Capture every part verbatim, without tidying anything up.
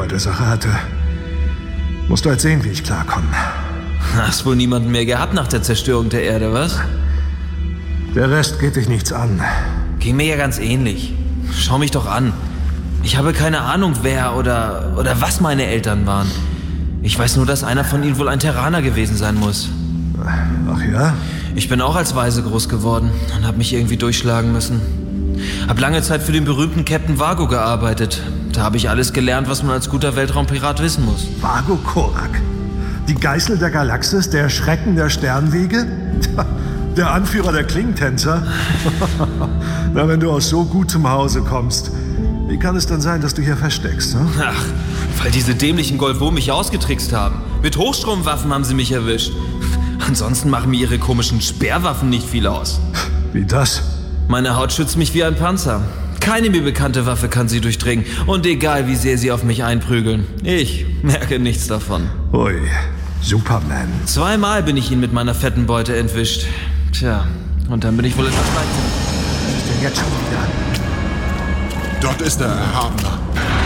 bei der Sache hatte. Musst du halt sehen, wie ich klarkomme. Hast wohl niemanden mehr gehabt nach der Zerstörung der Erde, was? Der Rest geht dich nichts an. Ging mir ja ganz ähnlich. Schau mich doch an. Ich habe keine Ahnung, wer oder, oder was meine Eltern waren. Ich weiß nur, dass einer von ihnen wohl ein Terraner gewesen sein muss. Ach ja? Ich bin auch als Waise groß geworden und habe mich irgendwie durchschlagen müssen. Hab lange Zeit für den berühmten Captain Vago gearbeitet. Da habe ich alles gelernt, was man als guter Weltraumpirat wissen muss. Vago Korak? Die Geißel der Galaxis, der Schrecken der Sternwege? Der Anführer der Klingtänzer? Na, wenn du aus so gutem Hause kommst, wie kann es dann sein, dass du hier versteckst? Ne? Ach, weil diese dämlichen Golwo mich ausgetrickst haben. Mit Hochstromwaffen haben sie mich erwischt. Ansonsten machen mir ihre komischen Sperrwaffen nicht viel aus. Wie das? Meine Haut schützt mich wie ein Panzer. Keine mir bekannte Waffe kann sie durchdringen. Und egal, wie sehr sie auf mich einprügeln, ich merke nichts davon. Ui, Superman. Zweimal bin ich ihn mit meiner fetten Beute entwischt. Tja, und dann bin ich wohl etwas leid. Was ist denn jetzt schon wieder? Dort ist der Erhabener.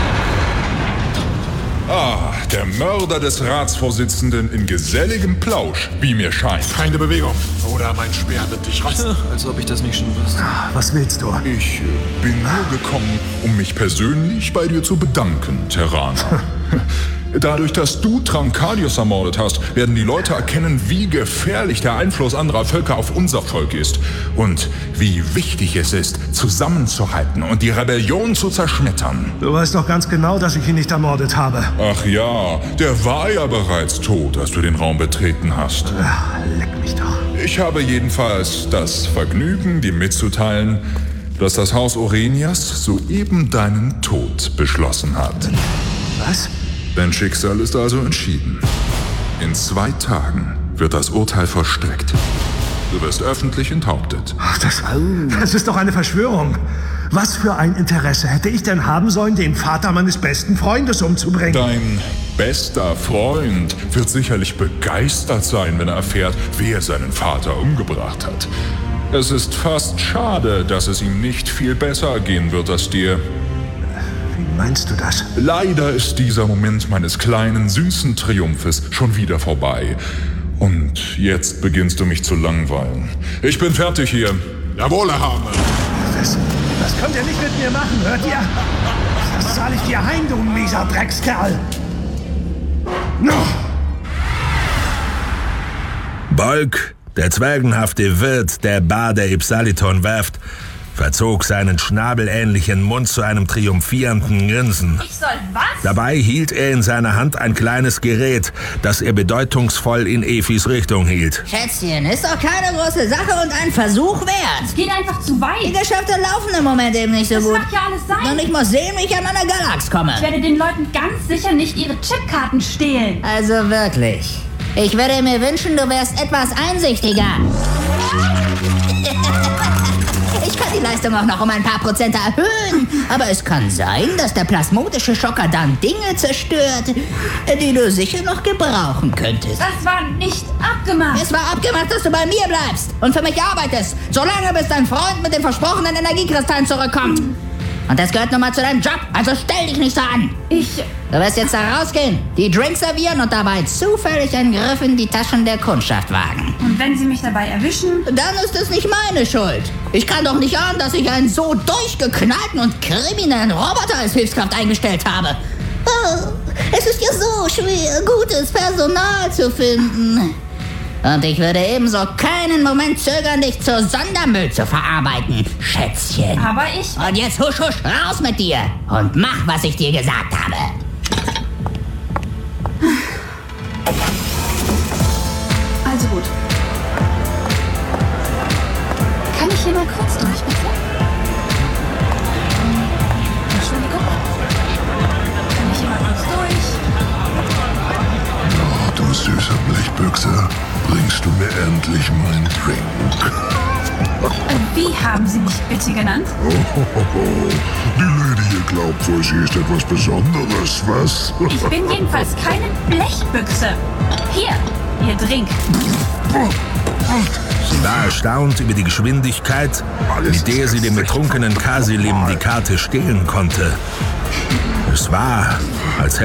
Ah, der Mörder des Ratsvorsitzenden in geselligem Plausch, wie mir scheint. Keine Bewegung, oder mein Speer wird dich rosten. Als ob ich das nicht schon wüsste. Was willst du? Ich äh, bin nur gekommen, um mich persönlich bei dir zu bedanken, Terraner. Dadurch, dass du Trancadius ermordet hast, werden die Leute erkennen, wie gefährlich der Einfluss anderer Völker auf unser Volk ist. Und wie wichtig es ist, zusammenzuhalten und die Rebellion zu zerschmettern. Du weißt doch ganz genau, dass ich ihn nicht ermordet habe. Ach ja, der war ja bereits tot, als du den Raum betreten hast. Ach, leck mich doch. Ich habe jedenfalls das Vergnügen, dir mitzuteilen, dass das Haus Orenias soeben deinen Tod beschlossen hat. Was? Dein Schicksal ist also entschieden. In zwei Tagen wird das Urteil vollstreckt. Du wirst öffentlich enthauptet. Ach, das, das ist doch eine Verschwörung. Was für ein Interesse hätte ich denn haben sollen, den Vater meines besten Freundes umzubringen? Dein bester Freund wird sicherlich begeistert sein, wenn er erfährt, wer seinen Vater umgebracht hat. Es ist fast schade, dass es ihm nicht viel besser gehen wird als dir. Wie meinst du das? Leider ist dieser Moment meines kleinen, süßen Triumphes schon wieder vorbei. Und jetzt beginnst du mich zu langweilen. Ich bin fertig hier. Jawohl, Erhabener. Das, das könnt ihr nicht mit mir machen, hört ihr? Das zahle ich dir heim, du mieser Dreckskerl. Bolg, der zwergenhafte Wirt der Bar der Ipsaliton-Werft, verzog seinen schnabelähnlichen Mund zu einem triumphierenden Grinsen. Ich soll was? Dabei hielt er in seiner Hand ein kleines Gerät, das er bedeutungsvoll in Efis Richtung hielt. Schätzchen, ist doch keine große Sache und ein Versuch wert. Es geht einfach zu Die weit. Geschäfte laufen im Moment eben nicht so Das gut. mag ja alles sein. Und ich muss sehen, wie ich an meine Galax komme. Ich werde den Leuten ganz sicher nicht ihre Chipkarten stehlen. Also wirklich. Ich würde mir wünschen, du wärst etwas einsichtiger. Ich kann die Leistung auch noch um ein paar Prozent erhöhen. Aber es kann sein, dass der plasmodische Schocker dann Dinge zerstört, die du sicher noch gebrauchen könntest. Das war nicht abgemacht. Es war abgemacht, dass du bei mir bleibst und für mich arbeitest, solange bis dein Freund mit den versprochenen Energiekristallen zurückkommt. Und das gehört nun mal zu deinem Job, also stell dich nicht so an. Ich... Du wirst jetzt da rausgehen, die Drinks servieren und dabei zufällig einen Griff in die Taschen der Kundschaft wagen. Und wenn sie mich dabei erwischen? Dann ist es nicht meine Schuld. Ich kann doch nicht ahnen, dass ich einen so durchgeknallten und kriminellen Roboter als Hilfskraft eingestellt habe. Oh, es ist ja so schwer, gutes Personal zu finden. Und ich würde ebenso keinen Moment zögern, dich zur Sondermüll zu verarbeiten, Schätzchen. Aber ich... Und jetzt husch, husch, raus mit dir und mach, was ich dir gesagt habe. Also gut. Kann ich hier mal kurz durch, bitte? Entschuldigung. Kann ich hier mal kurz durch? Oh, du süßer Blechbüchse, bringst du mir endlich meinen Drink? Wie haben Sie mich bitte genannt? Oh, oh, oh. Die Lady hier glaubt wohl, sie ist etwas Besonderes, was? Ich bin jedenfalls keine Blechbüchse. Hier, Ihr Drink. Sie war erstaunt über die Geschwindigkeit, mit der sie dem betrunkenen Kasilim die Karte stehlen konnte. Es war, als